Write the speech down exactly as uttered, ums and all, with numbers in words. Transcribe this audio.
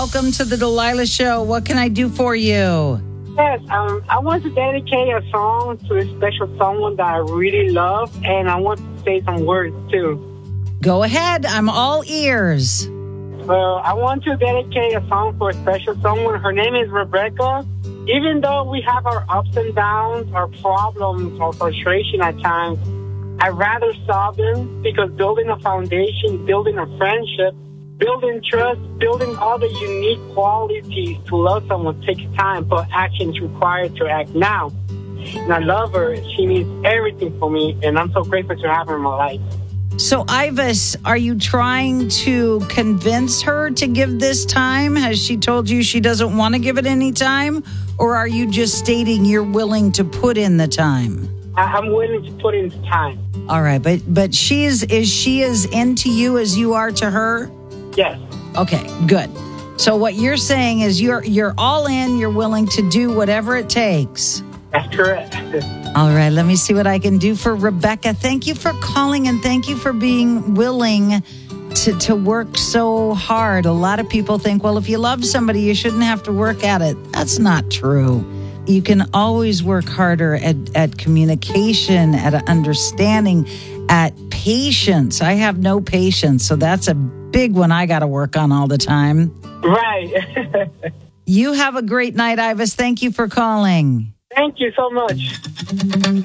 Welcome to the Delilah Show. What can I do for you? Yes, um, I want to dedicate a song to a special someone that I really love, and I want to say some words too. Go ahead. I'm all ears. Well, I want to dedicate a song for a special someone. Her name is Rebecca. Even though we have our ups and downs, our problems, our frustration at times, I'd rather solve them because building a foundation, building a friendship, building trust, building all the unique qualities to love someone takes time, but action is required to act now. And I love her. She means everything for me, and I'm so grateful to have her in my life. So, Ivis, are you trying to convince her to give this time? Has she told you she doesn't want to give it any time? Or are you just stating you're willing to put in the time? I- I'm willing to put in the time. All right, but but she is, is she as into you as you are to her? Yes. Okay, good. So what you're saying is you're you're all in, you're willing to do whatever it takes. That's correct. All right, let me see what I can do for Rebecca. Thank you for calling and thank you for being willing to, to work so hard. A lot of people think, well, if you love somebody, you shouldn't have to work at it. That's not true. You can always work harder at, at communication, at understanding, at patience. I have no patience, so that's a big one I got to work on all the time. Right. You have a great night, Ivis. Thank you for calling. Thank you so much.